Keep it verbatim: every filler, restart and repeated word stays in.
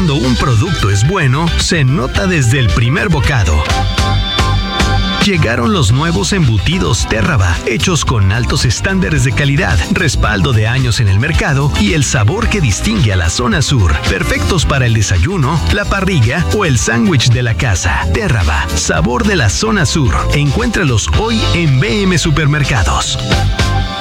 cuando un producto es bueno, se nota desde el primer bocado. Llegaron los nuevos embutidos Terraba, hechos con altos estándares de calidad, respaldo de años en el mercado y el sabor que distingue a la zona sur. Perfectos para el desayuno, la parrilla o el sándwich de la casa. Terraba, sabor de la zona sur. Encuéntralos hoy en B M Supermercados.